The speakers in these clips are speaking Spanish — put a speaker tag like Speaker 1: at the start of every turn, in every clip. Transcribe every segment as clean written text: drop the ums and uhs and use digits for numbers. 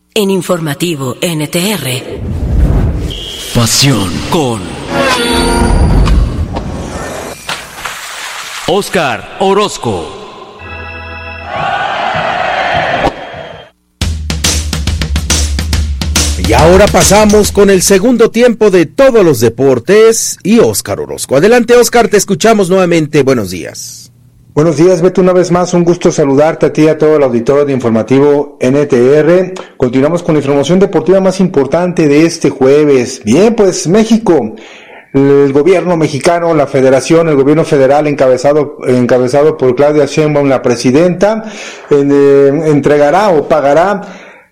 Speaker 1: En Informativo NTR.
Speaker 2: Pasión con Óscar Orozco.
Speaker 3: Y ahora pasamos con el segundo tiempo de todos los deportes y Óscar Orozco. Adelante, Óscar, te escuchamos nuevamente. Buenos días.
Speaker 4: Buenos días, Beto, una vez más, un gusto saludarte a ti y a todo el auditorio de Informativo NTR. Continuamos con la información deportiva más importante de este jueves. Bien, pues México, el gobierno mexicano, la federación, el gobierno federal encabezado por Claudia Sheinbaum, la presidenta, entregará o pagará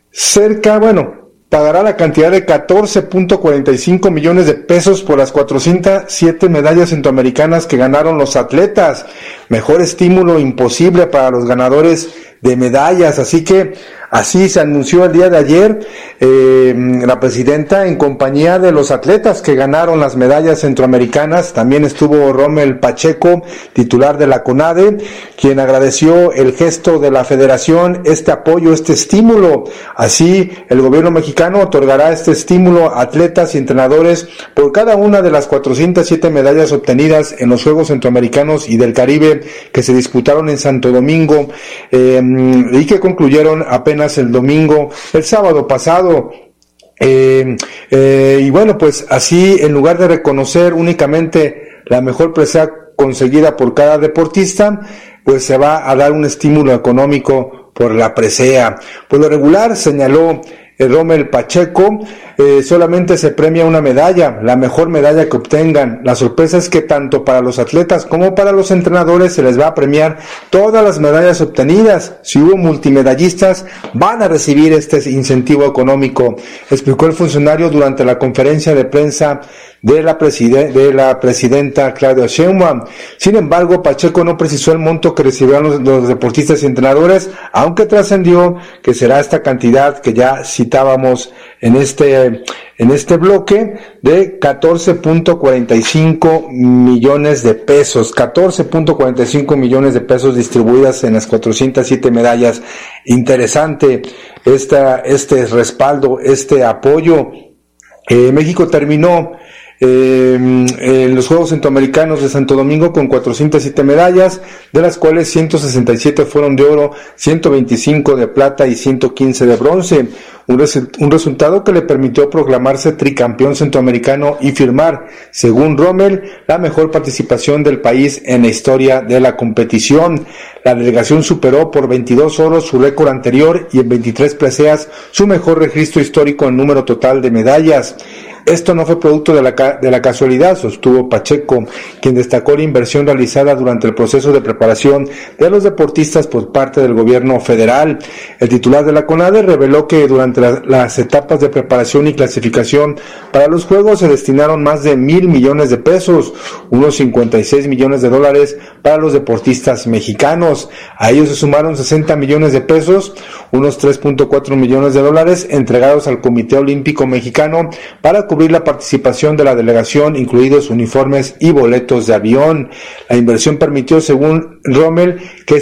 Speaker 4: pagará la cantidad de 14.45 millones de pesos por las 407 medallas centroamericanas que ganaron los atletas. Mejor estímulo imposible para los ganadores de medallas. Así se anunció el día de ayer la presidenta en compañía de los atletas que ganaron las medallas centroamericanas. También estuvo Rommel Pacheco, titular de la CONADE, quien agradeció el gesto de la federación, este apoyo, este estímulo. Así, el gobierno mexicano otorgará este estímulo a atletas y entrenadores por cada una de las 407 medallas obtenidas en los Juegos Centroamericanos y del Caribe que se disputaron en Santo Domingo y que concluyeron apenas el sábado pasado. Y bueno, pues así, en lugar de reconocer únicamente la mejor presea conseguida por cada deportista, pues se va a dar un estímulo económico por la presea. Por lo regular, señaló Rommel Pacheco, solamente se premia una medalla, la mejor medalla que obtengan. La sorpresa es que tanto para los atletas como para los entrenadores se les va a premiar todas las medallas obtenidas. Si hubo multimedallistas, van a recibir este incentivo económico, explicó el funcionario durante la conferencia de prensa de la presidenta Claudia Sheinbaum. Sin embargo, Pacheco no precisó el monto que recibirán los deportistas y entrenadores, aunque trascendió que será esta cantidad que ya citábamos en este bloque de 14.45 millones de pesos, 14.45 millones de pesos distribuidas en las 407 medallas. Interesante este respaldo, este apoyo. México terminó en los Juegos Centroamericanos de Santo Domingo con 407 medallas, de las cuales 167 fueron de oro, 125 de plata y 115 de bronce. Un resultado que le permitió proclamarse tricampeón centroamericano y firmar, según Rommel, la mejor participación del país en la historia de la competición. La delegación superó por 22 oros su récord anterior y en 23 preseas su mejor registro histórico en número total de medallas. Esto no fue producto de la casualidad, sostuvo Pacheco, quien destacó la inversión realizada durante el proceso de preparación de los deportistas por parte del gobierno federal. El titular de la CONADE reveló que durante las etapas de preparación y clasificación para los Juegos se destinaron más de 1,000 millones de pesos, unos 56 millones de dólares para los deportistas mexicanos. A ellos se sumaron 60 millones de pesos, unos 3.4 millones de dólares entregados al Comité Olímpico Mexicano para cubrir la participación de la delegación, incluidos uniformes y boletos de avión. La inversión permitió, según Rommel, que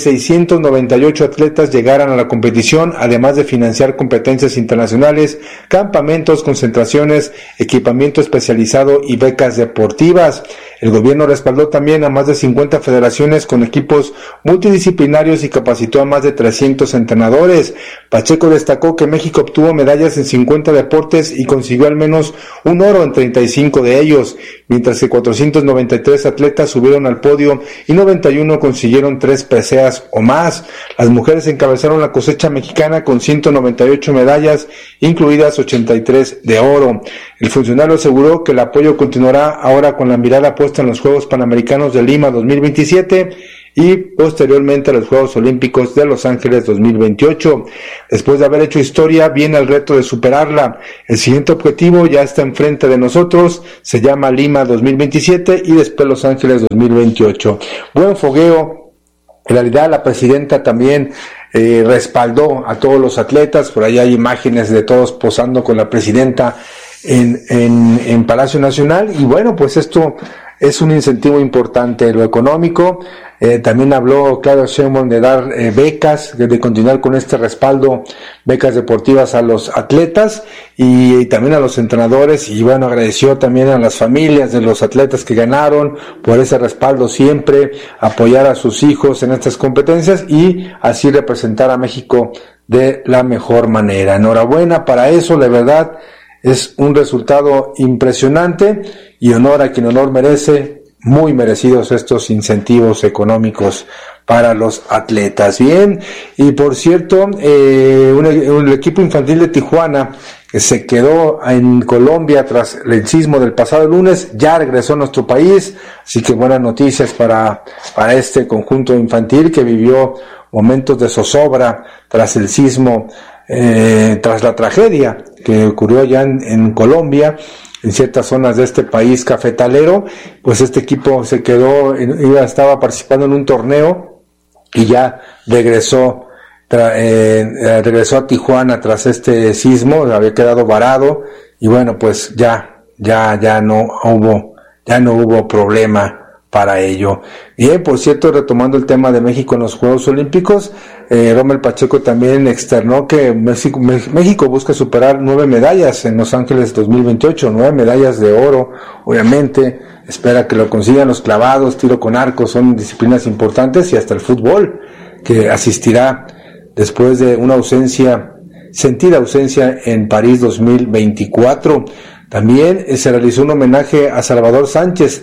Speaker 4: 698 atletas llegaran a la competición, además de financiar competencias internacionales, campamentos, concentraciones, equipamiento especializado y becas deportivas. El gobierno respaldó también a más de 50 federaciones con equipos multidisciplinarios y capacitó a más de 300 entrenadores. Pacheco destacó que México obtuvo medallas en 50 deportes y consiguió al menos un oro en 35 de ellos, mientras que 493 atletas subieron al podio y 91 consiguieron 3 preseas o más. Las mujeres encabezaron la cosecha mexicana con 198 medallas, incluidas 83 de oro. El funcionario aseguró que el apoyo continuará ahora con la mirada puesta en los Juegos Panamericanos de Lima 2027 y posteriormente a los Juegos Olímpicos de Los Ángeles 2028. Después de haber hecho historia, viene el reto de superarla. El siguiente objetivo ya está enfrente de nosotros, se llama Lima 2027 y después Los Ángeles 2028. Buen fogueo. En realidad la presidenta también respaldó a todos los atletas. Por ahí hay imágenes de todos posando con la presidenta en Palacio Nacional, y bueno, pues esto es un incentivo importante. Lo económico, también habló Claudia Sheinbaum de dar becas, de continuar con este respaldo, becas deportivas a los atletas y también a los entrenadores, y bueno, agradeció también a las familias de los atletas que ganaron por ese respaldo siempre, apoyar a sus hijos en estas competencias y así representar a México de la mejor manera. Enhorabuena para eso, de verdad es un resultado impresionante y honor a quien honor merece, muy merecidos estos incentivos económicos para los atletas. Bien, y por cierto, el equipo infantil de Tijuana, que se quedó en Colombia tras el sismo del pasado lunes, ya regresó a nuestro país, así que buenas noticias para este conjunto infantil que vivió momentos de zozobra tras el sismo, tras la tragedia que ocurrió ya en Colombia, en ciertas zonas de este país cafetalero. Pues este equipo se quedó, estaba participando en un torneo y ya regresó a Tijuana tras este sismo, había quedado varado y bueno, pues ya no hubo problema para ello. Bien, por cierto, retomando el tema de México en los Juegos Olímpicos, Rommel Pacheco también externó que México busca superar 9 medallas en Los Ángeles 2028, 9 medallas de oro, obviamente, espera que lo consigan los clavados, tiro con arco, son disciplinas importantes, y hasta el fútbol, que asistirá después de una sentida ausencia en París 2024. También se realizó un homenaje a Salvador Sánchez,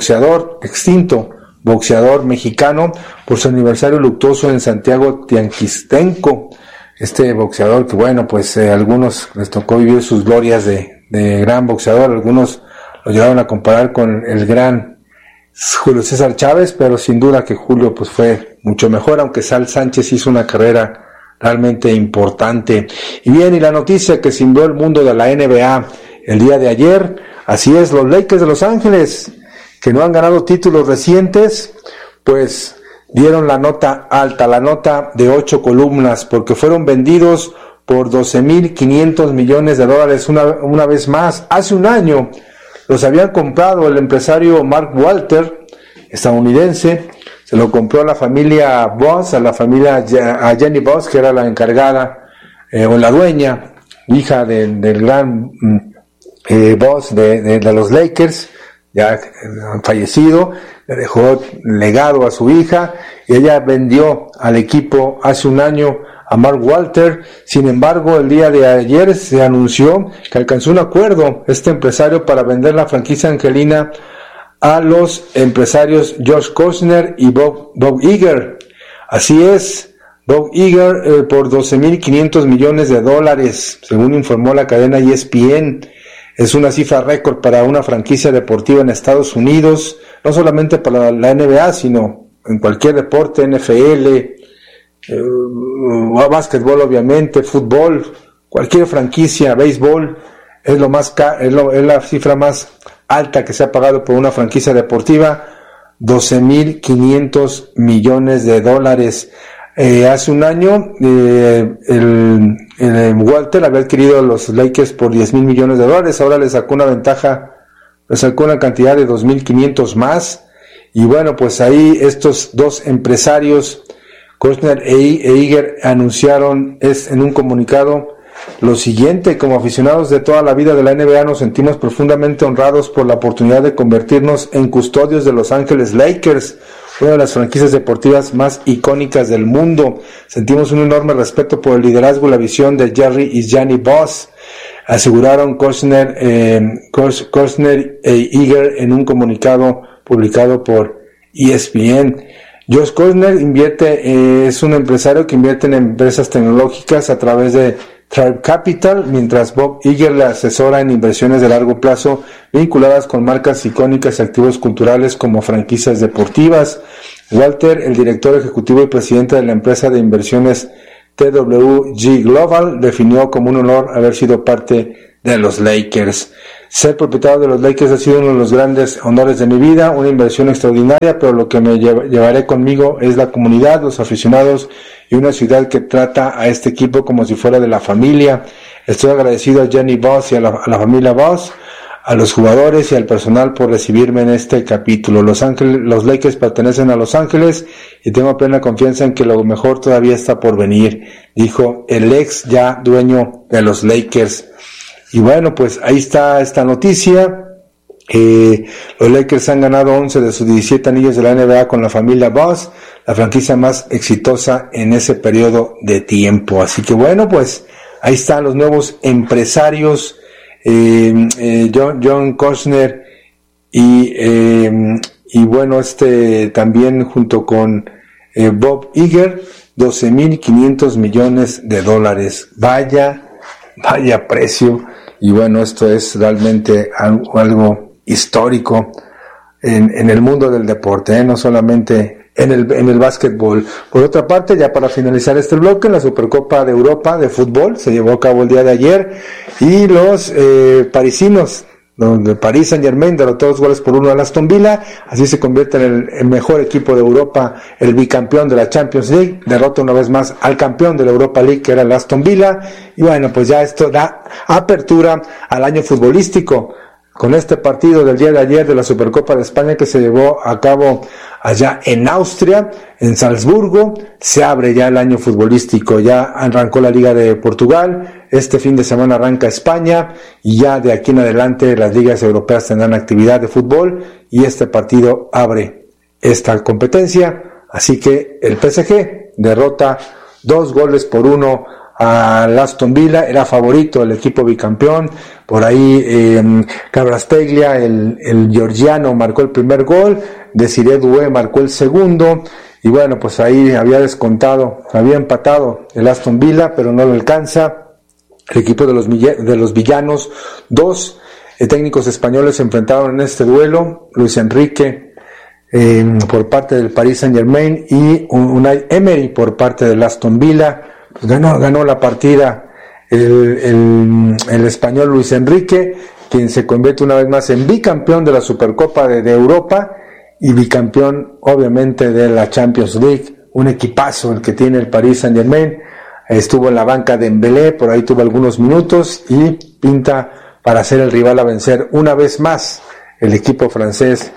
Speaker 4: extinto boxeador mexicano, por su aniversario luctuoso en Santiago Tianquistenco. Este boxeador que bueno, pues algunos les tocó vivir sus glorias de gran boxeador, algunos lo llegaron a comparar con el gran Julio César Chávez, pero sin duda que Julio pues fue mucho mejor, aunque Sal Sánchez hizo una carrera realmente importante. Y bien, y la noticia que sintió el mundo de la NBA el día de ayer, así es, los Lakers de Los Ángeles, que no han ganado títulos recientes, pues dieron la nota alta, la nota de 8 columnas, porque fueron vendidos por $12,500 millones una vez más. Hace un año los habían comprado el empresario Mark Walter, estadounidense, se lo compró a la familia Boss, a Jenny Boss, que era la encargada, o la dueña, hija del gran boss de los Lakers, ya fallecido, le dejó legado a su hija, y ella vendió al equipo hace un año a Mark Walter. Sin embargo, el día de ayer se anunció que alcanzó un acuerdo este empresario para vender la franquicia angelina a los empresarios Josh Kostner y Bob Iger. Así es, Bob Iger por $12,500 millones, según informó la cadena ESPN. Es una cifra récord para una franquicia deportiva en Estados Unidos, no solamente para la NBA, sino en cualquier deporte, NFL, básquetbol obviamente, fútbol, cualquier franquicia, béisbol, es la cifra más alta que se ha pagado por una franquicia deportiva, $12,500 millones. Hace un año el Walter había adquirido a los Lakers por $10,000 millones, ahora le sacó una cantidad de 2,500 más, y bueno, pues ahí estos dos empresarios, Kostner e Iger, anunciaron en un comunicado lo siguiente: como aficionados de toda la vida de la NBA nos sentimos profundamente honrados por la oportunidad de convertirnos en custodios de Los Ángeles Lakers, una de las franquicias deportivas más icónicas del mundo. Sentimos un enorme respeto por el liderazgo y la visión de Jerry y Gianni Boss, aseguraron Kostner e Iger en un comunicado publicado por ESPN. Josh Kostner es un empresario que invierte en empresas tecnológicas a través de Tribe Capital, mientras Bob Iger le asesora en inversiones de largo plazo vinculadas con marcas icónicas y activos culturales como franquicias deportivas. Walter, el director ejecutivo y presidente de la empresa de inversiones TWG Global, definió como un honor haber sido parte de los Lakers. Ser propietario de los Lakers ha sido uno de los grandes honores de mi vida, una inversión extraordinaria, pero lo que me llevaré conmigo es la comunidad, los aficionados y una ciudad que trata a este equipo como si fuera de la familia. Estoy agradecido a Jenny Boss y a la familia Boss, a los jugadores y al personal por recibirme en este capítulo. Los Lakers pertenecen a Los Ángeles y tengo plena confianza en que lo mejor todavía está por venir, dijo el ex ya dueño de los Lakers. Y bueno, pues ahí está esta noticia. Los Lakers han ganado 11 de sus 17 anillos de la NBA con la familia Buss, la franquicia más exitosa en ese periodo de tiempo. Así que bueno, pues ahí están los nuevos empresarios, John Kushner y bueno, también junto con Bob Iger, $12,500 millones. Vaya precio. Y bueno, esto es realmente algo histórico en el mundo del deporte, no solamente en el básquetbol. Por otra parte, ya para finalizar este bloque, la Supercopa de Europa de fútbol se llevó a cabo el día de ayer y los parisinos, donde Paris Saint-Germain derrotó 2-1 al Aston Villa, así se convierte en el mejor equipo de Europa, el bicampeón de la Champions League, derrota una vez más al campeón de la Europa League, que era el Aston Villa, y bueno, pues ya esto da apertura al año futbolístico, con este partido del día de ayer de la Supercopa de España que se llevó a cabo allá en Austria, en Salzburgo. Se abre ya el año futbolístico, ya arrancó la Liga de Portugal, este fin de semana arranca España y ya de aquí en adelante las ligas europeas tendrán actividad de fútbol y este partido abre esta competencia. Así que el PSG derrota 2-1 al Aston Villa, era favorito el equipo bicampeón. Por ahí Kvaratskhelia, el georgiano, marcó el primer gol, Desiree Doué marcó el segundo, y bueno, pues ahí había empatado el Aston Villa, pero no lo alcanza. El equipo de los villanos, dos técnicos españoles se enfrentaron en este duelo, Luis Enrique por parte del Paris Saint-Germain y Unai Emery por parte del Aston Villa. Pues ganó la partida el español Luis Enrique, quien se convierte una vez más en bicampeón de la Supercopa de Europa y bicampeón obviamente de la Champions League. Un equipazo el que tiene el Paris Saint-Germain. Estuvo en la banca de Dembélé, por ahí tuvo algunos minutos y pinta para ser el rival a vencer una vez más el equipo francés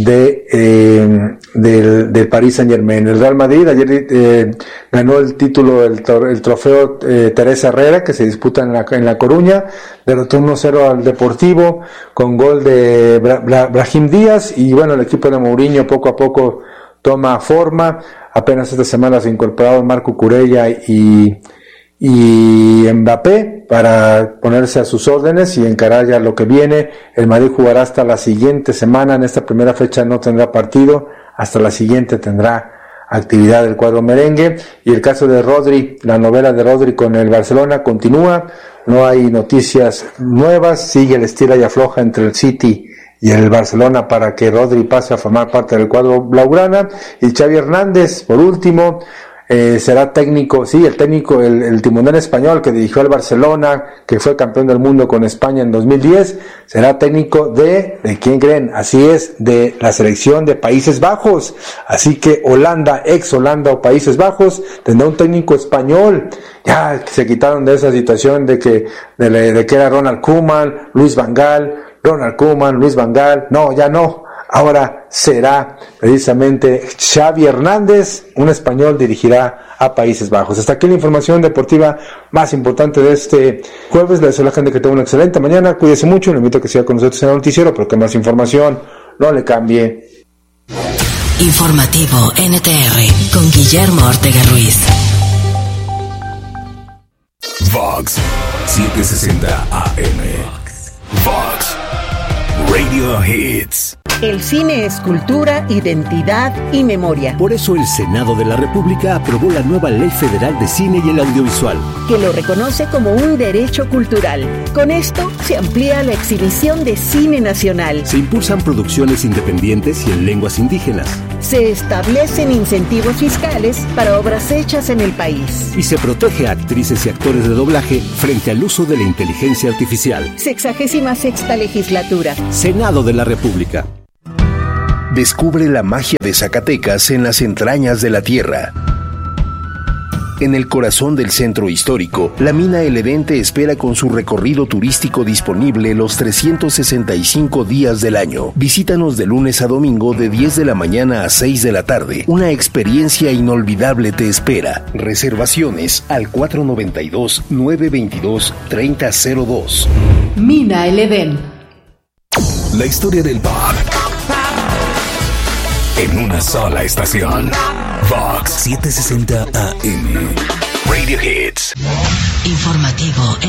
Speaker 4: del Paris Saint-Germain. El Real Madrid ayer ganó el título, el trofeo Teresa Herrera, que se disputa en La Coruña, derrotó 1-0 al Deportivo con gol de Brahim Díaz, y bueno, el equipo de Mourinho poco a poco toma forma. Apenas esta semana se incorporaron Marco Cucurella y Mbappé para ponerse a sus órdenes y encarar ya lo que viene. El Madrid jugará hasta la siguiente semana. En esta primera fecha no tendrá partido, hasta la siguiente tendrá actividad del cuadro merengue. Y el caso de Rodri, la novela de Rodri con el Barcelona continúa, no hay noticias nuevas, sigue el estira y afloja entre el City y el Barcelona para que Rodri pase a formar parte del cuadro blaugrana. Y Xavi Hernández, por último, será técnico, sí, el timonel español que dirigió al Barcelona, que fue campeón del mundo con España en 2010, será técnico ¿de quién creen? Así es, de la selección de Países Bajos. Así que Holanda, ex Holanda o Países Bajos, tendrá un técnico español. Ya se quitaron de esa situación de que era Ronald Koeman, Luis Van Gaal, no, ya no. Ahora será precisamente Xavi Hernández, un español, dirigirá a Países Bajos. Hasta aquí la información deportiva más importante de este jueves. Le deseo a la gente que tenga una excelente mañana. Cuídese mucho, le invito a que siga con nosotros en el noticiero, porque más información, no le cambie.
Speaker 1: Informativo NTR con Guillermo Ortega Ruiz.
Speaker 2: Vox 760 AM. Vox Radio Hits.
Speaker 5: El cine es cultura, identidad y memoria.
Speaker 6: Por eso el Senado de la República aprobó la nueva Ley Federal de Cine y el Audiovisual,
Speaker 5: que lo reconoce como un derecho cultural. Con esto se amplía la exhibición de cine nacional.
Speaker 6: Se impulsan producciones independientes y en lenguas indígenas.
Speaker 5: Se establecen incentivos fiscales para obras hechas en el país.
Speaker 6: Y se protege a actrices y actores de doblaje frente al uso de la inteligencia artificial.
Speaker 5: 66ª legislatura.
Speaker 6: Senado de la República.
Speaker 7: Descubre la magia de Zacatecas en las entrañas de la tierra.
Speaker 6: En el corazón del centro histórico, la Mina El Edén te espera con su recorrido turístico disponible los 365 días del año. Visítanos de lunes a domingo de 10 de la mañana a 6 de la tarde. Una experiencia inolvidable te espera. Reservaciones al 492-922-3002.
Speaker 7: Mina El Edén.
Speaker 2: La historia del pop en una sola estación. Vox 760 AM. Radio Hits.
Speaker 1: Informativo